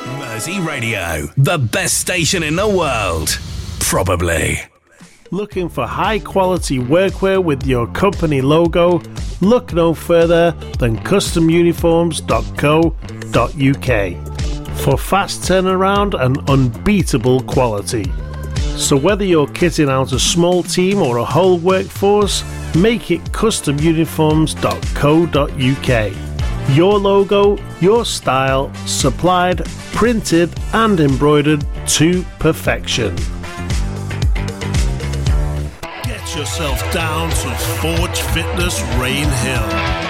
Mersey Radio, the best station in the world. Probably. Looking for high-quality workwear with your company logo? Look no further than customuniforms.co.uk for fast turnaround and unbeatable quality. So whether you're kitting out a small team or a whole workforce, make it customuniforms.co.uk. Your logo, your style, supplied, printed and embroidered to perfection. Get yourself down to Forge Fitness Rain Hill.